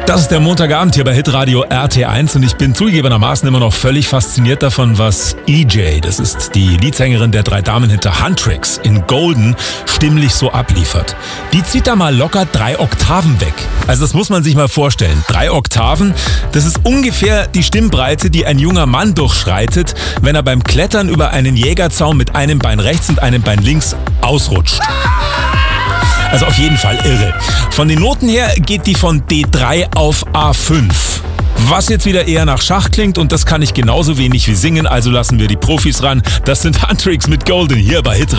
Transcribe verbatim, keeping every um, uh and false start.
Das ist der Montagabend hier bei Hitradio R T eins und ich bin zugegebenermaßen immer noch völlig fasziniert davon, was E J, das ist die Leadsängerin der drei Damen hinter Huntrix in Golden, stimmlich so abliefert. Die zieht da mal locker drei Oktaven weg. Also das muss man sich mal vorstellen. Drei Oktaven, das ist ungefähr die Stimmbreite, die ein junger Mann durchschreitet, wenn er beim Klettern über einen Jägerzaun mit einem Bein rechts und einem Bein links ausrutscht. Also auf jeden Fall irre. Von den Noten her geht die von D drei auf A fünf. Was jetzt wieder eher nach Schach klingt und das kann ich genauso wenig wie singen, also lassen wir die Profis ran. Das sind Huntrix mit Golden hier bei Hitradio.